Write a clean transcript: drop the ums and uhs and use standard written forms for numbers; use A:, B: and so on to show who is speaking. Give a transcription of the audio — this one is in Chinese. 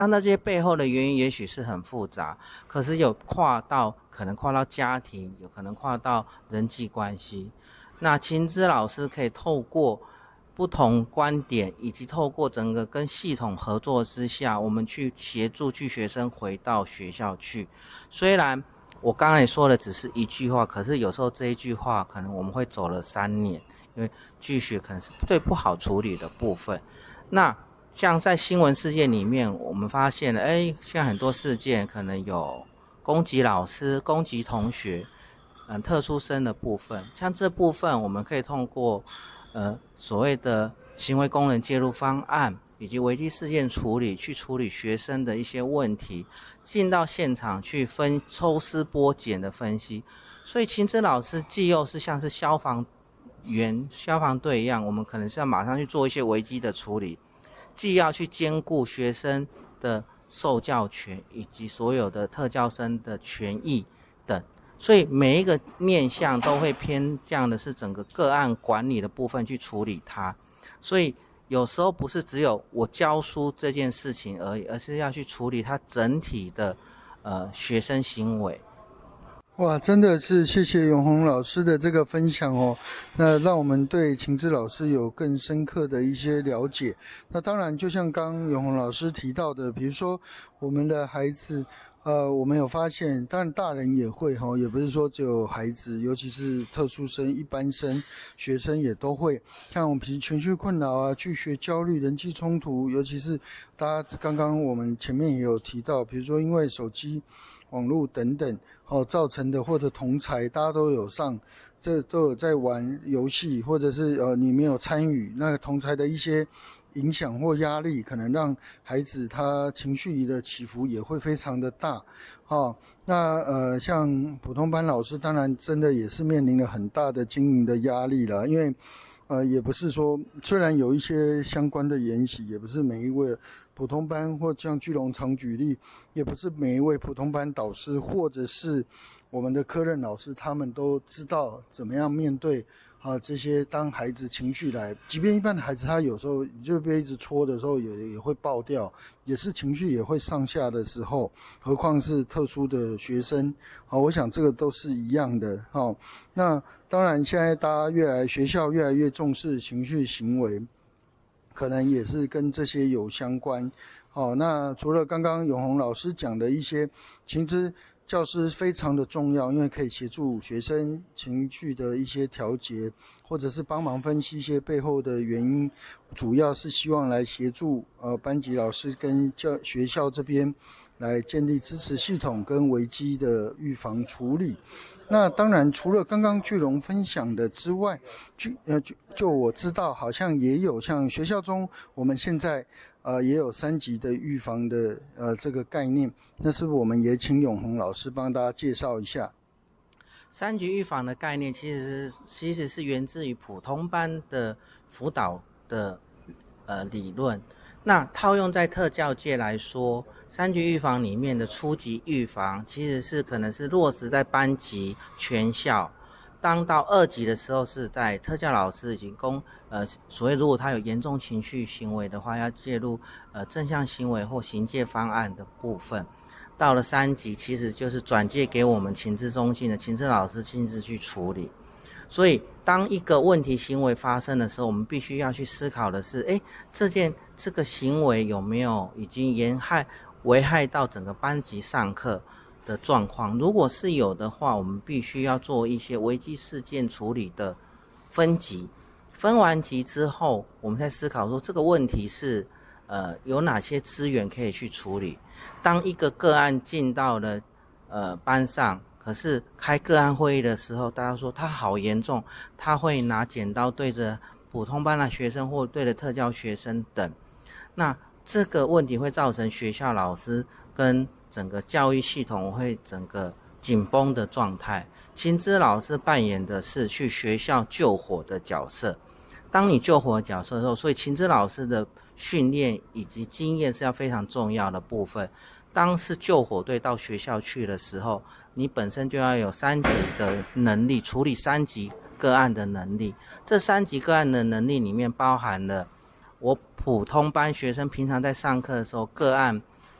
A: 那这些背后的原因也许是很复杂，可是可能跨到家庭，有可能跨到人际关系。那情资老师可以透过不同观点，以及透过整个跟系统合作之下，我们去协助剧学生回到学校去。虽然我刚才说的只是一句话，可是有时候这一句话可能我们会走了3年，因为剧学可能是最不好处理的部分。那像在新闻事件里面，我们发现了，像很多事件可能有攻击老师、攻击同学，特殊生的部分，像这部分我们可以通过所谓的行为工人介入方案以及危机事件处理，去处理学生的一些问题，进到现场去抽丝剥茧的分析。所以情资老师既又是像是消防队一样，我们可能是要马上去做一些危机的处理，既要去兼顾学生的受教权以及所有的特教生的权益等，所以每一个面向都会偏向的是整个个案管理的部分去处理它。所以有时候不是只有我教书这件事情而已，而是要去处理它整体的学生行为。
B: 哇，真的是谢谢永宏老师的这个分享哦，那让我们对情资老师有更深刻的一些了解。那当然就像刚刚永宏老师提到的，比如说我们的孩子我们有发现，当然大人也会也不是说只有孩子，尤其是特殊生、一般生、学生也都会，像我们情绪困扰啊、拒学焦虑、人际冲突，尤其是大家刚刚我们前面也有提到，比如说因为手机、网络等等造成的，或者同侪大家都有都有在玩游戏，或者是你没有参与，那个同侪的一些影响或压力，可能让孩子他情绪的起伏也会非常的大。那像普通班老师当然真的也是面临了很大的经营的压力了，因为也不是说，虽然有一些相关的研习，也不是每一位普通班，或像巨龙常举例，也不是每一位普通班导师或者是我们的科任老师，他们都知道怎么样面对这些当孩子情绪来，即便一般的孩子他有时候就被一直戳的时候也会爆掉，也是情绪也会上下的时候，何况是特殊的学生我想这个都是一样的那当然现在大家学校越来越重视情绪行为，可能也是跟这些有相关那除了刚刚永宏老师讲的一些情资教师非常的重要，因为可以协助学生情绪的一些调节，或者是帮忙分析一些背后的原因，主要是希望来协助班级老师跟学校这边来建立支持系统跟危机的预防处理。那当然除了刚刚巨龙分享的之外，就我知道好像也有像学校中我们现在也有3级的预防的这个概念，那是不是我们也请永宏老师帮大家介绍一下
A: 3级预防的概念其实是源自于普通班的辅导的理论。那套用在特教界来说，3级预防里面的初级预防其实是可能是落实在班级全校，当到2级的时候是在特教老师已经所谓如果他有严重情绪行为的话，要介入正向行为或行介方案的部分。到了3级其实就是转介给我们情资中心的情资老师亲自去处理。所以当一个问题行为发生的时候，我们必须要去思考的是这个行为有没有已经危害到整个班级上课的状况。如果是有的话，我们必须要做一些危机事件处理的分级，分完级之后我们再思考说这个问题是有哪些资源可以去处理。当一个个案进到了班上，可是开个案会议的时候，大家说他好严重，他会拿剪刀对着普通班的学生或对着特教学生等，那这个问题会造成学校老师跟整个教育系统会整个紧绷的状态。情资老师扮演的是去学校救火的角色，当你救火的角色的时候，所以情资老师的训练以及经验是要非常重要的部分。当是救火队到学校去的时候，你本身就要有3级的能力，处理3级个案的能力。这3级个案的能力里面包含了我普通班学生平常在上课的时候，个案